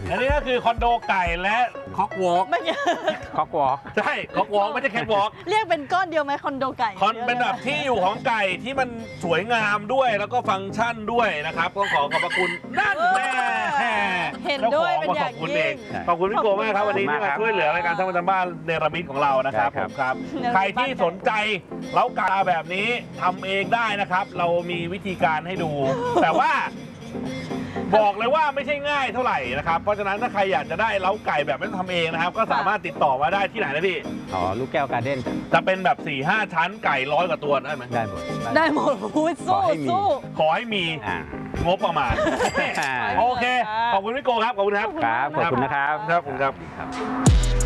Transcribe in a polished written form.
อันนี้ก็คือคอนโดไก่และคอกวอล์กไม่ใช่คอกวอล์กใช่คอกวอล์กไม่ใช่แคทวอล์กเรียกเป็นก้อนเดียวไหมคอนโดไก่เป็นแบบที่อยู่ของไก่ที่มันสวยงามด้วยแล้วก็ฟังก์ชันด้วยนะครับต้องขอขอบพระคุณนั่นแน่เห็นด้วยเป็นอย่างยิ่งขอบคุณพี่โกมากครับวันนี้ที่มาช่วยเหลือรายการท่องประจำบ้านเนรมิตของเรานะครับผมครับใครที่สนใจเล้าไก่แบบนี้ทำเองได้นะครับ เรามีวิธีการให้ดู แต่ว่าบอกเลยว่าไม่ใช่ง่ายเท่าไหร่นะครับเพราะฉะนั้นถ้าใครอยากจะได้เล้าไก่แบบไม่ต้องทำเองนะครับก็สามารถติดต่อมาได้ที่ไหนนะพี่อ๋อลูกแก้วการ์เด้นจะเป็นแบบ 4-5 ชั้นไก่100 กว่าตัวได้ไหมได้หมดได้หมดพูดสู้สู้ขอให้มี งบประมาณ โอเค ขอบคุณพี่โกครับ ขอบคุณครับครับขอบคุณนะครับครับผมครับ